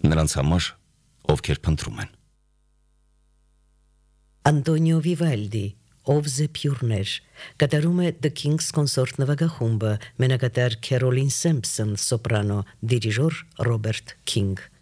նրանց համար, ովքեր փնտրում են։ Անտոնիո Վիվալդի Of the Pure-ներ կատարում է The King's Consort նվագախումբը, մենակատար Քերոլին Սեմփսոն, սոպրանո, դիրիժոր Ռոբերտ Քինգ։